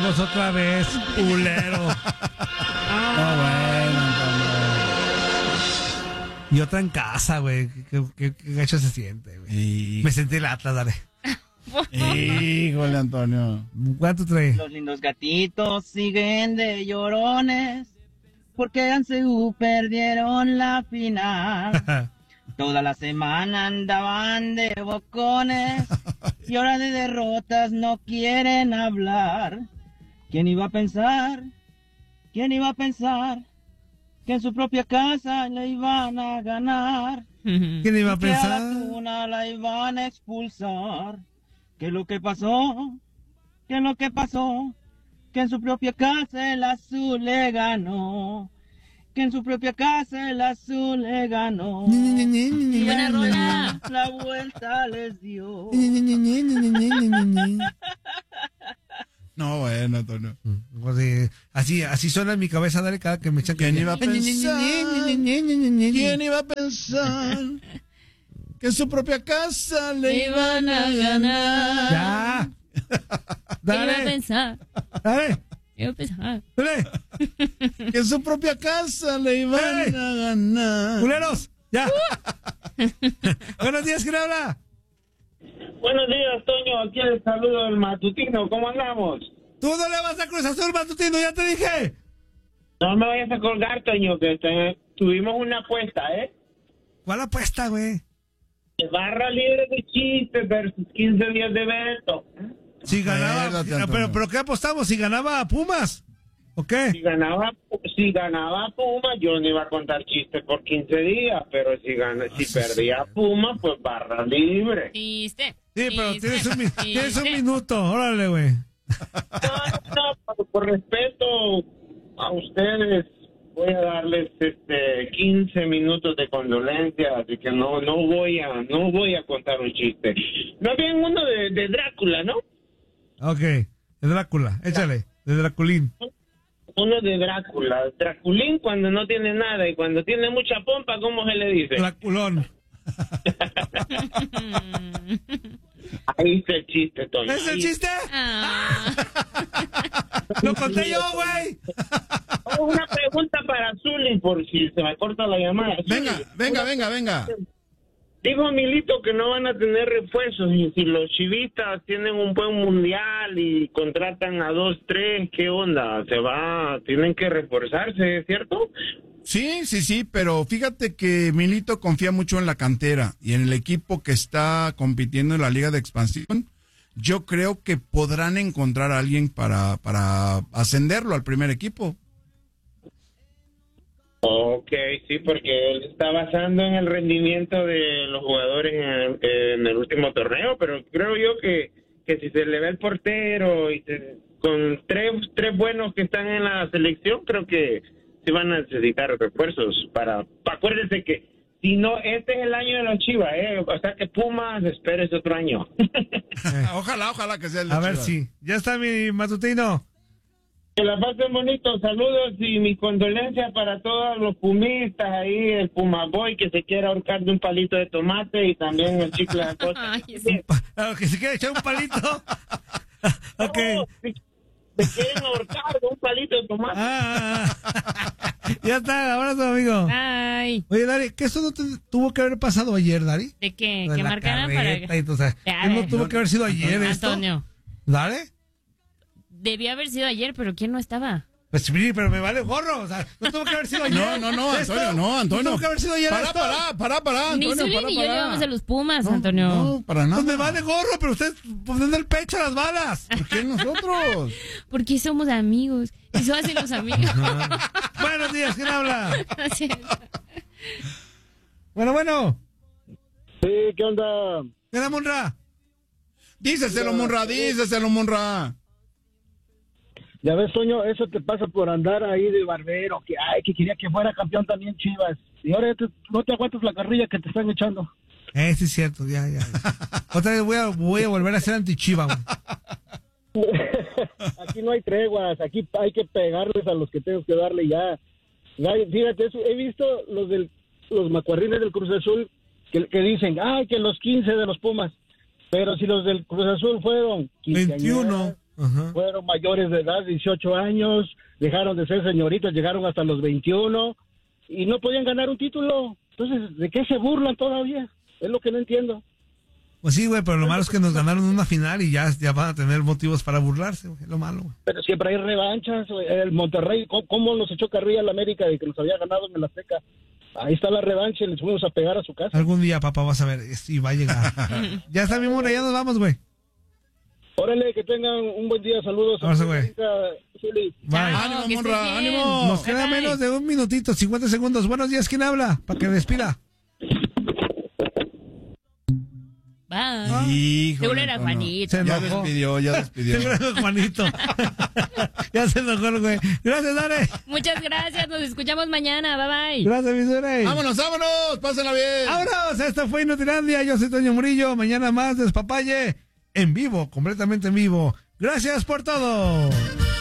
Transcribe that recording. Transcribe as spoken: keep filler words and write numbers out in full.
volvimos otra vez, culero. No, bueno, no. Y otra en casa, güey. ¿Qué, qué, qué gacho se siente, güey? Y... Me sentí el Atlas, dale. Híjole, Antonio. ¿Cuánto trae? Los lindos gatitos siguen de llorones porque en C U perdieron la final. Toda la semana andaban de bocones y ahora de derrotas no quieren hablar. ¿Quién iba a pensar? ¿Quién iba a pensar que en su propia casa le iban a ganar? ¿Quién iba a pensar? Que a la Tuna la iban a expulsar. ¿Qué es lo que pasó? ¿Qué es lo que pasó? Que en su propia casa el azul le ganó. Que en su propia casa el azul le ganó. Y buena rola. La vuelta les dio. No, bueno, Antonio. Así, así suena en mi cabeza, dale, cada que me echan. ¿Quién iba a pensar? ¿Quién iba a pensar que en su propia casa le iban a ganar? Ya. ¿Quién iba a pensar? Dale. Iba a pensar. Dale. Que en su propia casa le iban Dale. a ganar. ¡Culeros! ¡Ya! Uh. Buenos días, ¿quién habla? Buenos días, Toño. Aquí el saludo del matutino. ¿Cómo andamos? Tú no le vas a Cruz Azul, matutino, ya te dije. No me vayas a colgar, Toño, que te- tuvimos una apuesta, ¿eh? ¿Cuál apuesta, güey? Barra libre de chistes versus quince días de Beto. Si ganaba, Acuérdate, pero, Antonio. pero ¿qué apostamos? ¿Si ganaba a Pumas? ¿O qué? Si ganaba, si ganaba Puma, yo no iba a contar chistes por quince días, pero si gana, si sí, perdía Puma, pues barra libre. ¿Viste? Sí, pero ¿Viste? tienes un, mi- tienes un ¿Viste? minuto, órale, güey. No, no, por, por respeto a ustedes, voy a darles este quince minutos de condolencia, así que no no voy a no voy a contar un chiste. No bien uno de, de Drácula, ¿no? Ok, de Drácula, échale, de Draculín. Uno de Drácula. Draculín cuando no tiene nada y cuando tiene mucha pompa, ¿cómo se le dice? Draculón. Ahí está el chiste, Tony. ¿Es el Ahí- chiste? Ah. Lo conté yo, güey. Oh, una pregunta para Zuli, por si se me corta la llamada. Venga, Zuli, venga, una- venga, venga. Dijo Milito que no van a tener refuerzos y si los chivistas tienen un buen mundial y contratan a dos, tres, ¿qué onda? Se va, tienen que reforzarse, ¿cierto? Sí, sí, sí, pero fíjate que Milito confía mucho en la cantera y en el equipo que está compitiendo en la Liga de Expansión. Yo creo que podrán encontrar a alguien para, para ascenderlo al primer equipo. Ok, sí, porque él está basando en el rendimiento de los jugadores en el, en el último torneo, pero creo yo que, que si se le ve el portero y se- con tres, tres buenos que están en la selección, creo que se van a necesitar refuerzos para, pa- acuérdense que si no, este es el año de los Chivas, ¿eh? O sea que Pumas, espera ese otro año. Ojalá, ojalá que sea el de A ver Chivas. si. Ya está mi matutino. Que la pasen bonito, saludos y mis condolencias para todos los pumistas ahí, el Pumaboy que se quiera ahorcar de un palito de tomate y también el chicle de costa. Ay, sí. A que se quiere echar un palito. Ok. No, se, se quieren ahorcar de un palito de tomate. Ah, ya está, abrazo, amigo. Ay, Oye, Dari, ¿qué eso no te tuvo que haber pasado ayer, Dari? ¿de qué? Lo de ¿Que la marcaran carreta para y todo, o sea, Ya, ¿qué no eh. tuvo que haber sido ayer esto? Antonio, ¿Dale? debía haber sido ayer, pero ¿quién no estaba? Pues sí, pero me vale gorro, o sea, no tuvo que haber sido ayer. No, no, no, ¿Esto? Antonio, no, Antonio. No tuvo que haber sido ayer Para, esto. para, para, para, Ni Antonio, Zuli para, ni yo para. llevamos a los Pumas, No, Antonio. No, para nada. Pues me vale gorro, pero usted poniendo el pecho a las balas. ¿Por qué nosotros? Porque somos amigos. Eso hacen los amigos. Buenos días, ¿quién habla? Así es. Bueno, bueno. Sí, ¿qué onda? ¿Qué da, Munra? Díceselo, Munra, díceselo, Munra. Ya ves, Toño, eso te pasa por andar ahí de barbero, que ay, que quería que fuera campeón también Chivas. Y ahora ya te- no te aguantas la carrilla que te están echando. Eh, sí es cierto, ya, ya. Otra vez voy a, voy a volver a ser anti-Chiva, güey. Aquí no hay treguas, aquí hay que pegarles a los que tengo que darle ya. Ya, fíjate, eso, he visto los del los macuarrines del Cruz Azul que, que dicen, ay, que los quince de los Pumas. Pero si los del Cruz Azul fueron quinceañeras, veintiuno. Ajá. Fueron mayores de edad, dieciocho años, dejaron de ser señoritas, llegaron hasta los veintiuno y no podían ganar un título. Entonces, ¿de qué se burlan todavía? Es lo que no entiendo. Pues sí, güey, pero lo malo es que nos ganaron una final y ya, ya van a tener motivos para burlarse, güey. Es lo malo, güey. Pero siempre hay revanchas, güey. El Monterrey, ¿cómo, cómo nos echó carrilla a la América de que nos había ganado en el Azteca? Ahí está la revancha y les fuimos a pegar a su casa. Algún día, papá, vas a ver, y va a llegar. Ya está, mi amor, ya nos vamos, güey. Órale, que tengan un buen día, saludos. Vamos, güey. Zuli. Bye. ¡Ánimo, que morra! estés bien. ¡Ánimo! Nos queda Bye, bye. menos de un minutito, cincuenta segundos. Buenos días, ¿quién habla? Para que despida. Bye. Híjole, Seguro era no, no. Juanito. Se Ya enojó. despidió, ya despidió. Seguro era Juanito. Ya se enojó el güey. Gracias, Dare. Muchas gracias. Nos escuchamos mañana. Bye bye. Gracias, mi Dare. ¡Vámonos, vámonos! ¡Pásenla bien! Vámonos, esto fue Inutilandia. Yo soy Toño Murillo. Mañana más Despapalle en vivo, completamente en vivo. Gracias por todo.